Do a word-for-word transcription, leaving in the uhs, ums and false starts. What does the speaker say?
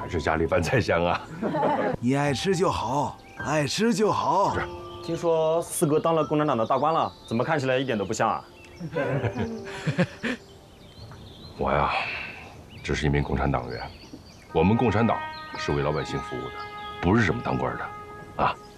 还是家里饭菜香啊。 你爱吃就好，爱吃就好。 是。 听说四哥当了共产党的大官了，怎么看起来一点都不像啊？ 我呀，只是一名共产党员。我们共产党是为老百姓服务的，不是什么当官的，啊。